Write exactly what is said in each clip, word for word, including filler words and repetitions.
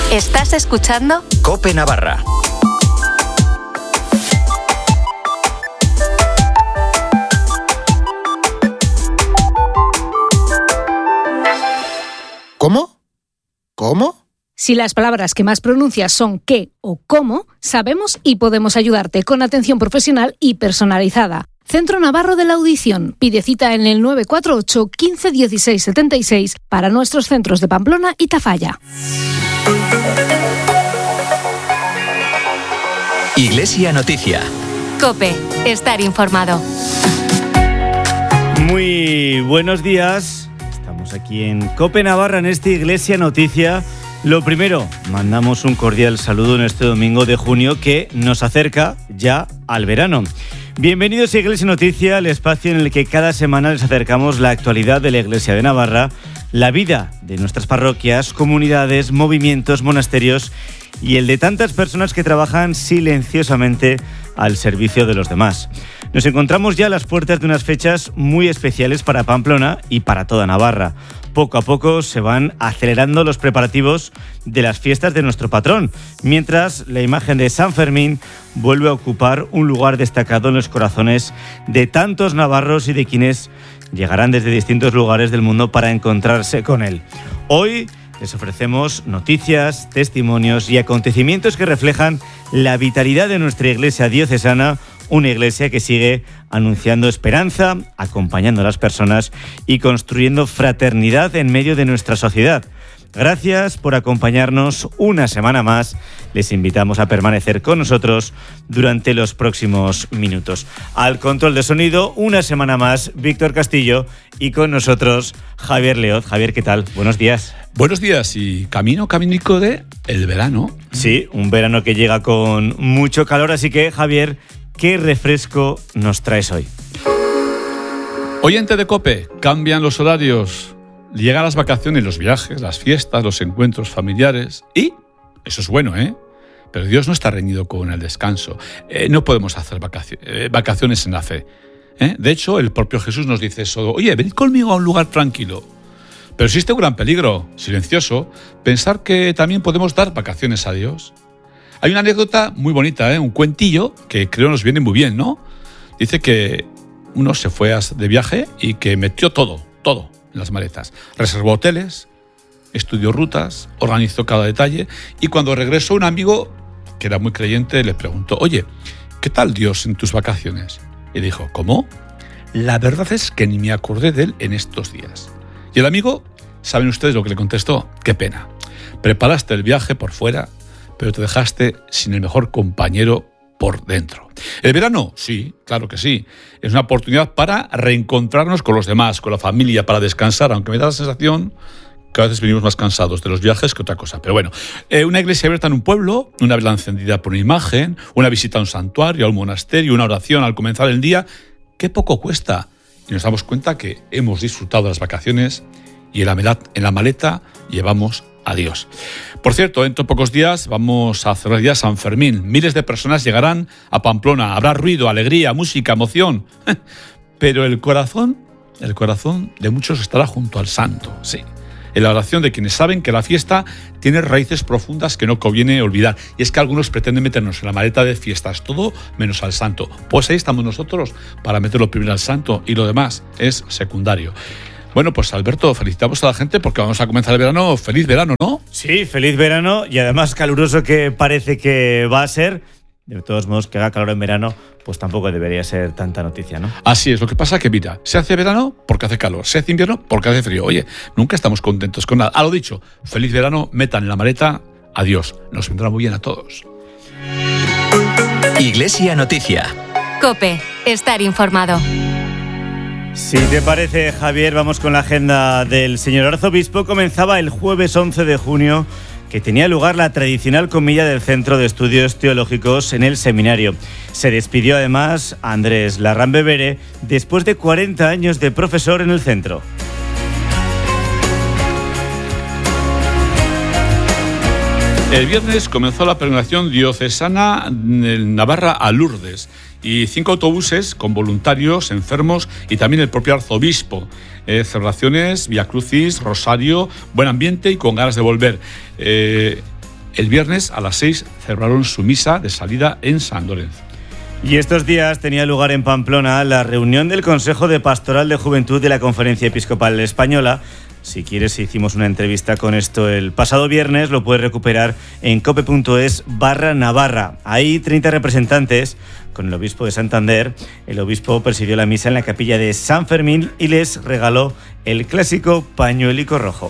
Estás escuchando COPE Navarra. ¿Cómo? ¿Cómo? Si las palabras que más pronuncias son qué o cómo, sabemos y podemos ayudarte con atención profesional y personalizada. Centro Navarro de la Audición. Pide cita en el nueve cuatro ocho, quince, dieciséis, setenta y seis para nuestros centros de Pamplona y Tafalla. Iglesia Noticia. COPE. Estar informado. Muy buenos días. Estamos aquí en COPE Navarra, en esta Iglesia Noticia. Lo primero, mandamos un cordial saludo en este domingo de junio que nos acerca ya al verano. Bienvenidos a Iglesia Noticia, el espacio en el que cada semana les acercamos la actualidad de la Iglesia de Navarra, la vida de nuestras parroquias, comunidades, movimientos, monasterios y el de tantas personas que trabajan silenciosamente al servicio de los demás. Nos encontramos ya a las puertas de unas fechas muy especiales para Pamplona y para toda Navarra. Poco a poco se van acelerando los preparativos de las fiestas de nuestro patrón, mientras la imagen de San Fermín vuelve a ocupar un lugar destacado en los corazones de tantos navarros y de quienes llegarán desde distintos lugares del mundo para encontrarse con él. Hoy les ofrecemos noticias, testimonios y acontecimientos que reflejan la vitalidad de nuestra iglesia diocesana, una iglesia que sigue anunciando esperanza, acompañando a las personas y construyendo fraternidad en medio de nuestra sociedad. Gracias por acompañarnos una semana más. Les invitamos a permanecer con nosotros durante los próximos minutos. Al control de sonido, una semana más, Víctor Castillo, y con nosotros Javier Leoz. Javier, ¿qué tal? Buenos días. Buenos días y camino, caminico de el verano. Sí, un verano que llega con mucho calor, así que, Javier, ¿qué refresco nos traes hoy? Oyente de COPE, cambian los horarios, llegan las vacaciones, los viajes, las fiestas, los encuentros familiares y eso es bueno, ¿eh? Pero Dios no está reñido con el descanso. Eh, no podemos hacer vacaciones, eh, vacaciones en la fe. ¿eh? De hecho, el propio Jesús nos dice eso. Oye, venid conmigo a un lugar tranquilo. Pero existe un gran peligro, silencioso, pensar que también podemos dar vacaciones a Dios. Hay una anécdota muy bonita, ¿eh? un cuentillo que creo nos viene muy bien, ¿no? Dice que uno se fue de viaje y que metió todo, todo en las maletas. Reservó hoteles, estudió rutas, organizó cada detalle y cuando regresó un amigo, que era muy creyente, le preguntó, oye, ¿qué tal Dios en tus vacaciones? Y dijo, ¿cómo? La verdad es que ni me acordé de él en estos días. Y el amigo, ¿saben ustedes lo que le contestó? Qué pena. Preparaste el viaje por fuera, pero te dejaste sin el mejor compañero por dentro. ¿El verano? Sí, claro que sí. Es una oportunidad para reencontrarnos con los demás, con la familia, para descansar, aunque me da la sensación que a veces venimos más cansados de los viajes que otra cosa. Pero bueno, eh, una iglesia abierta en un pueblo, una vela encendida por una imagen, una visita a un santuario, a un monasterio, una oración al comenzar el día, qué poco cuesta. Y nos damos cuenta que hemos disfrutado de las vacaciones y en la maleta, en la maleta llevamos a Dios. Por cierto, dentro de pocos días vamos a celebrar ya San Fermín. Miles de personas llegarán a Pamplona. Habrá ruido, alegría, música, emoción. Pero el corazón, el corazón de muchos estará junto al santo, sí. En la oración de quienes saben que la fiesta tiene raíces profundas que no conviene olvidar. Y es que algunos pretenden meternos en la maleta de fiestas, todo menos al santo. Pues ahí estamos nosotros para meterlo primero al santo y lo demás es secundario. Bueno, pues Alberto, felicitamos a la gente porque vamos a comenzar el verano. Feliz verano, ¿no? Sí, feliz verano y además caluroso que parece que va a ser. De todos modos, que haga calor en verano, pues tampoco debería ser tanta noticia, ¿no? Así es, lo que pasa que, mira, se hace verano porque hace calor, se hace invierno porque hace frío. Oye, nunca estamos contentos con nada. A lo dicho, feliz verano, metan en la maleta, adiós. Nos vendrá muy bien a todos. Iglesia Noticia. COPE. Estar informado. Si te parece, Javier, vamos con la agenda del señor arzobispo. Comenzaba el jueves once de junio, que tenía lugar la tradicional comida del Centro de Estudios Teológicos en el seminario. Se despidió además Andrés Larrán Bebere después de cuarenta años de profesor en el centro. El viernes comenzó la peregrinación diocesana en Navarra a Lourdes y cinco autobuses con voluntarios, enfermos y también el propio arzobispo. Eh, celebraciones, Vía Crucis, Rosario, buen ambiente y con ganas de volver. Eh, el viernes a las seis celebraron su misa de salida en San Lorenzo. Y estos días tenía lugar en Pamplona la reunión del Consejo de Pastoral de Juventud de la Conferencia Episcopal Española. Si quieres, hicimos una entrevista con esto el pasado viernes, lo puedes recuperar en cope.es barra Navarra. Hay treinta representantes con el obispo de Santander. El obispo presidió la misa en la capilla de San Fermín y les regaló el clásico pañuelico rojo.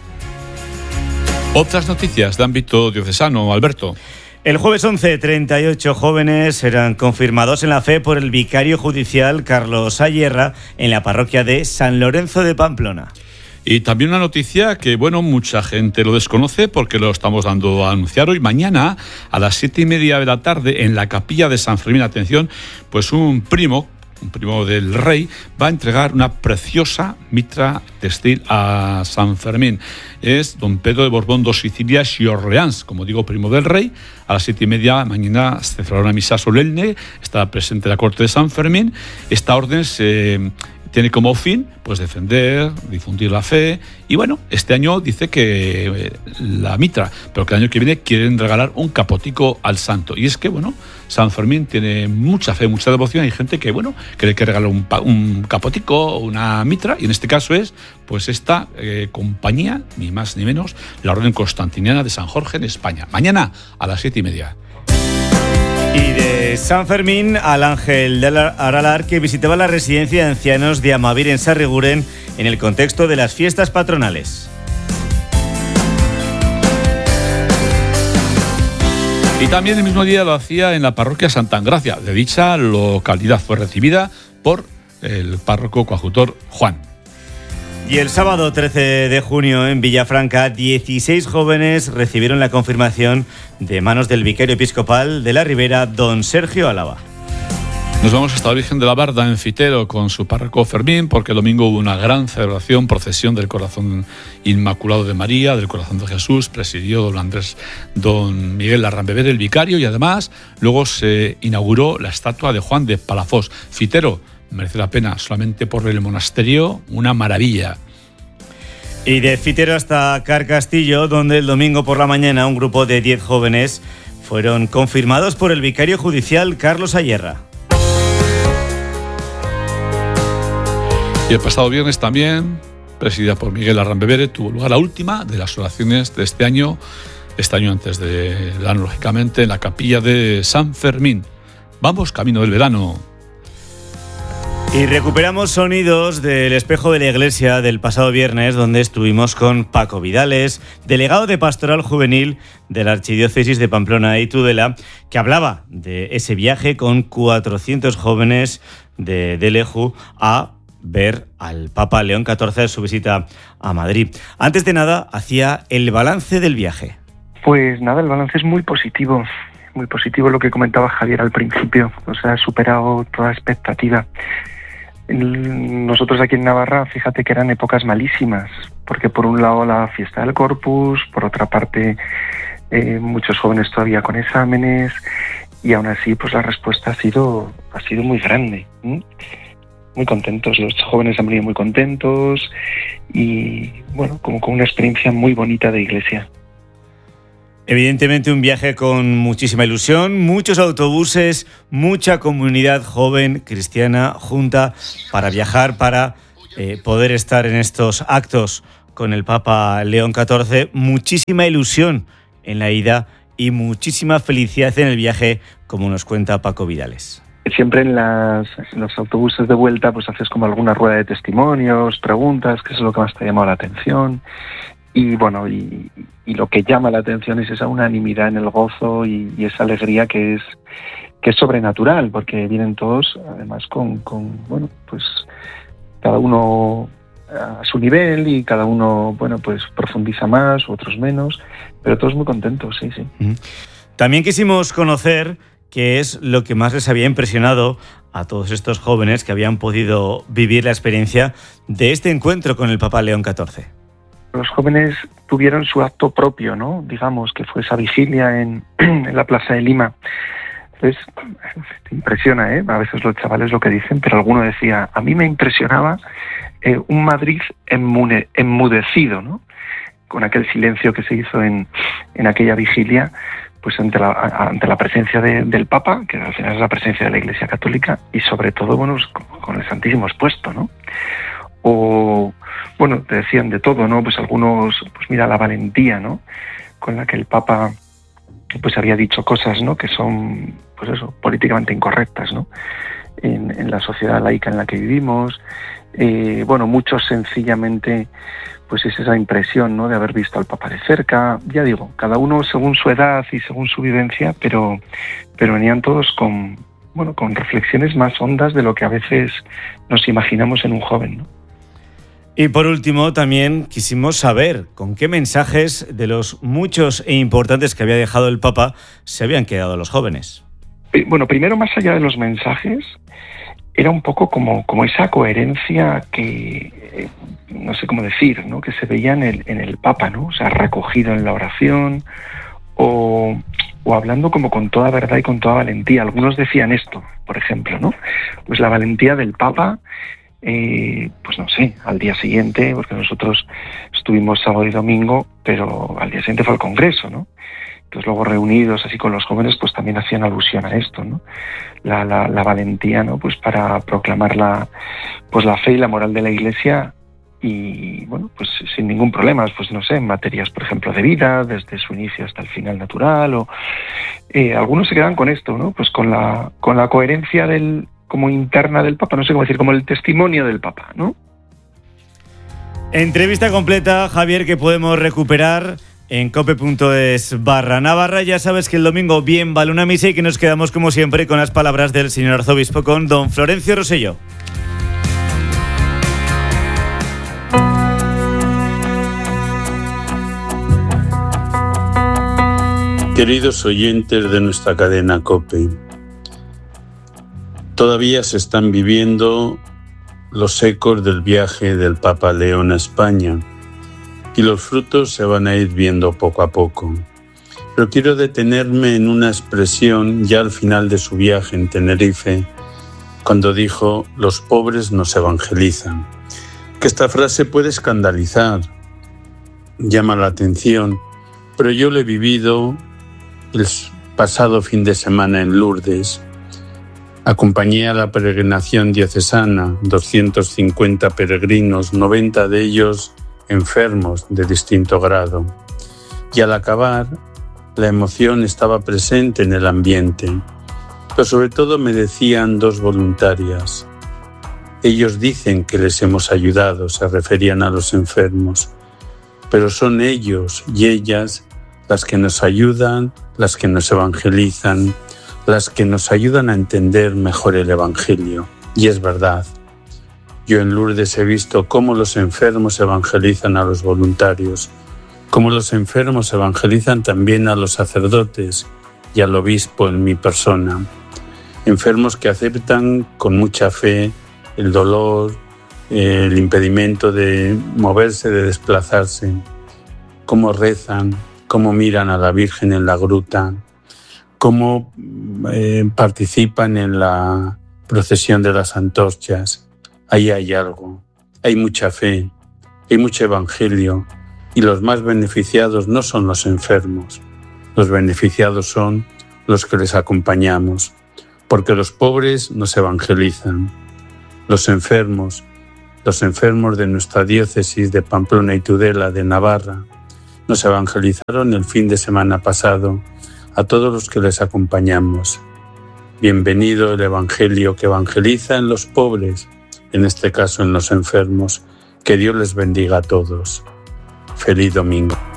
Otras noticias de ámbito diocesano, Alberto. El jueves once, treinta y ocho jóvenes serán confirmados en la fe por el vicario judicial Carlos Ayerra en la parroquia de San Lorenzo de Pamplona. Y también una noticia que, bueno, mucha gente lo desconoce porque lo estamos dando a anunciar hoy. Mañana, a las siete y media de la tarde, en la capilla de San Fermín, atención, pues un primo, un primo del rey, va a entregar una preciosa mitra textil a San Fermín. Es don Pedro de Borbón dos Sicilias y Orleans, como digo, primo del rey. A las siete y media mañana se celebrará una misa solemne, está presente la corte de San Fermín. Esta orden se tiene como fin pues defender, difundir la fe y bueno, este año dice que eh, la mitra, pero que el año que viene quieren regalar un capotico al santo. Y es que bueno, San Fermín tiene mucha fe, mucha devoción, hay gente que bueno, cree que regala un, un capotico, una mitra, y en este caso es pues esta eh, compañía, ni más ni menos, la Orden Constantiniana de San Jorge en España. Mañana a las siete y media. Y de San Fermín al Ángel de Aralar, que visitaba la residencia de ancianos de Amavir en Sarriguren en el contexto de las fiestas patronales. Y también el mismo día lo hacía en la parroquia Santa Engracia. De dicha localidad fue recibida por el párroco coadjutor Juan. Y el sábado trece de junio en Villafranca, dieciséis jóvenes recibieron la confirmación de manos del vicario episcopal de la Ribera, don Sergio Álava. Nos vamos hasta la Virgen de la Barda en Fitero con su párroco Fermín, porque el domingo hubo una gran celebración, procesión del Corazón Inmaculado de María, del Corazón de Jesús, presidió don Andrés, don Miguel Larrambever, el vicario, y además luego se inauguró la estatua de Juan de Palafós. Fitero merece la pena, solamente por el monasterio, una maravilla. Y de Fitero hasta Carcastillo, donde el domingo por la mañana un grupo de diez jóvenes fueron confirmados por el vicario judicial Carlos Ayerra. Y el pasado viernes también, presidida por Miguel Larrambevere, tuvo lugar la última de las oraciones de este año, este año antes del verano, lógicamente, en la capilla de San Fermín. Vamos camino del verano. Y recuperamos sonidos del espejo de la iglesia del pasado viernes, donde estuvimos con Paco Vidales, delegado de Pastoral Juvenil de la Archidiócesis de Pamplona y Tudela, que hablaba de ese viaje con cuatrocientos jóvenes de, de Leju a ver al Papa León catorce en su visita a Madrid. Antes de nada, hacía el balance del viaje. Pues nada, el balance es muy positivo, muy positivo lo que comentaba Javier al principio, o sea, ha superado toda expectativa. Nosotros aquí en Navarra, fíjate que eran épocas malísimas, porque por un lado la fiesta del Corpus, por otra parte eh, muchos jóvenes todavía con exámenes, y aún así pues la respuesta ha sido, ha sido muy grande. ¿eh? Muy contentos, los jóvenes han venido muy contentos y bueno, como con una experiencia muy bonita de iglesia. Evidentemente un viaje con muchísima ilusión, muchos autobuses, mucha comunidad joven cristiana junta para viajar, para eh, poder estar en estos actos con el Papa León catorce. Muchísima ilusión en la ida y muchísima felicidad en el viaje, como nos cuenta Paco Vidales. Siempre en, las, en los autobuses de vuelta pues haces como alguna rueda de testimonios, preguntas, qué es lo que más te ha llamado la atención. Y bueno, y, y lo que llama la atención es esa unanimidad en el gozo y, y esa alegría que es que es sobrenatural, porque vienen todos además con, con, bueno, pues cada uno a su nivel y cada uno, bueno, pues profundiza más, otros menos, pero todos muy contentos, sí, sí. También quisimos conocer qué es lo que más les había impresionado a todos estos jóvenes que habían podido vivir la experiencia de este encuentro con el Papa León catorce. Los jóvenes tuvieron su acto propio, ¿no? Digamos, que fue esa vigilia en, en la Plaza de Lima. Entonces, te impresiona, ¿eh? A veces los chavales lo que dicen, pero alguno decía, a mí me impresionaba eh, un Madrid enmune, enmudecido, ¿no? con aquel silencio que se hizo en, en aquella vigilia, pues ante la, ante la presencia de, del Papa, que al final es la presencia de la Iglesia Católica, y sobre todo, bueno, con, con el Santísimo expuesto, ¿no? O, bueno, te decían de todo, ¿no? Pues algunos, pues mira, la valentía, ¿no? Con la que el Papa, pues había dicho cosas, ¿no? Que son, pues eso, políticamente incorrectas, ¿no? En, en la sociedad laica en la que vivimos. Eh, bueno, muchos sencillamente, pues es esa impresión, ¿no? De haber visto al Papa de cerca. Ya digo, cada uno según su edad y según su vivencia, pero, pero venían todos con, bueno, con reflexiones más hondas de lo que a veces nos imaginamos en un joven, ¿no? Y por último, también quisimos saber con qué mensajes de los muchos e importantes que había dejado el Papa se habían quedado los jóvenes. Bueno, primero, más allá de los mensajes, era un poco como, como esa coherencia que, eh, no sé cómo decir, ¿no? Que se veía en el, en el Papa, ¿no? O sea, recogido en la oración o, o hablando como con toda verdad y con toda valentía. Algunos decían esto, por ejemplo, ¿no? Pues la valentía del Papa, eh, pues no sé, al día siguiente, porque nosotros estuvimos sábado y domingo, pero al día siguiente fue el Congreso, ¿no? Entonces luego reunidos así con los jóvenes, pues también hacían alusión a esto, ¿no? La, la, la valentía, ¿no? Pues para proclamar la, pues la fe y la moral de la Iglesia y, bueno, pues sin ningún problema, pues no sé, en materias, por ejemplo, de vida, desde su inicio hasta el final natural, o eh, algunos se quedan con esto, ¿no? Pues con la, con la coherencia del, como interna del Papa, no sé cómo decir, como el testimonio del Papa, ¿no? Entrevista completa, Javier, que podemos recuperar en cope.es barra Navarra. Ya sabes que el domingo bien vale una misa y que nos quedamos como siempre con las palabras del señor arzobispo, con don Florencio Rosselló. Queridos oyentes de nuestra cadena COPE, todavía se están viviendo los ecos del viaje del Papa León a España, y los frutos se van a ir viendo poco a poco. Pero quiero detenerme en una expresión ya al final de su viaje en Tenerife, cuando dijo: los pobres nos evangelizan. Que esta frase puede escandalizar, llama la atención, pero yo lo he vivido el pasado fin de semana en Lourdes. Acompañé a la peregrinación diocesana, doscientos cincuenta peregrinos, noventa de ellos enfermos de distinto grado. Y al acabar, la emoción estaba presente en el ambiente, pero sobre todo me decían dos voluntarias: ellos dicen que les hemos ayudado, se referían a los enfermos, pero son ellos y ellas las que nos ayudan, las que nos evangelizan, las que nos ayudan a entender mejor el Evangelio. Y es verdad. Yo en Lourdes he visto cómo los enfermos evangelizan a los voluntarios, cómo los enfermos evangelizan también a los sacerdotes y al obispo en mi persona. Enfermos que aceptan con mucha fe el dolor, el impedimento de moverse, de desplazarse, cómo rezan, cómo miran a la Virgen en la gruta, cómo eh, participan en la procesión de las antorchas. Ahí hay algo, hay mucha fe, hay mucho evangelio, y los más beneficiados no son los enfermos, los beneficiados son los que les acompañamos, porque los pobres nos evangelizan. Los enfermos, los enfermos de nuestra diócesis de Pamplona y Tudela, de Navarra, nos evangelizaron el fin de semana pasado a todos los que les acompañamos. Bienvenido el evangelio que evangeliza en los pobres, en este caso en los enfermos. Que Dios les bendiga a todos. Feliz domingo.